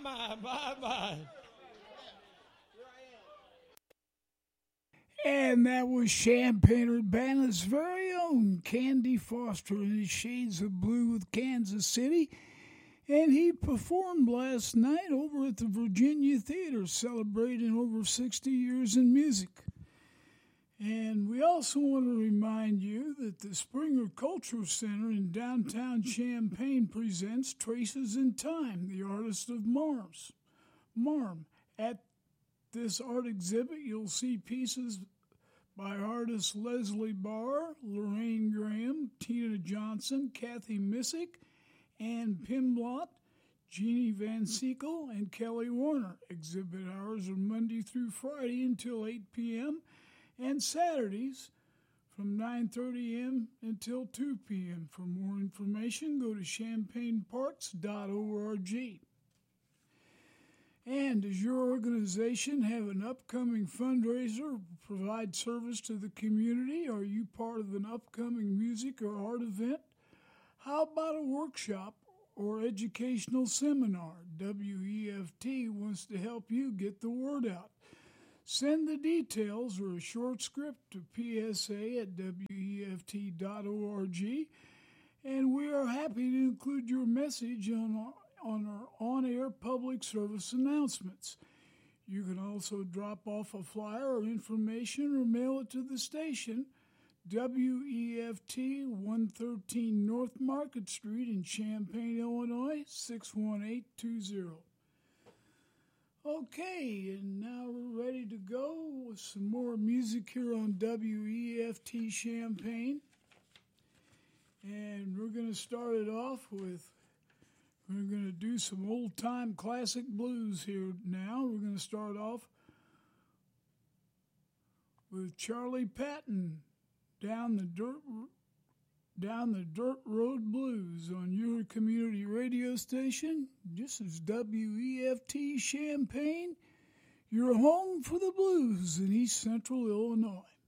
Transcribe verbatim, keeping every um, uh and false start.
my, my, my. And that was Champaign-Urbana's very own Candy Foster in his Shades of Blue with Kansas City. And he performed last night over at the Virginia Theater, celebrating over sixty years in music. And we also want to remind you that the Springer Cultural Center in downtown Champaign presents Traces in Time, the artist of Mars. Marm. At this art exhibit, you'll see pieces by artists Leslie Barr, Lorraine Graham, Tina Johnson, Kathy Missick, Ann Pimblott, Jeannie Van Sickle, and Kelly Warner. Exhibit hours are Monday through Friday until eight p.m. and Saturdays from nine thirty a.m. until two p.m. For more information, go to champaign parks dot org. And does your organization have an upcoming fundraiser or provide service to the community? Are you part of an upcoming music or art event? How about a workshop or educational seminar? W E F T wants to help you get the word out. Send the details or a short script to P S A at W E F T dot org, and we are happy to include your message on our on our on-air public service announcements. You can also drop off a flyer or information or mail it to the station, W E F T, one thirteen North Market Street in Champaign, Illinois, six one eight two zero. Okay, and now we're ready to go with some more music here on W E F T Champaign. And we're going to start it off with We're going to do some old-time classic blues here now. We're going to start off with Charlie Patton, Down the Dirt Down the Dirt Road Blues on your community radio station. This is W E F T Champaign, your home for the blues in East Central Illinois.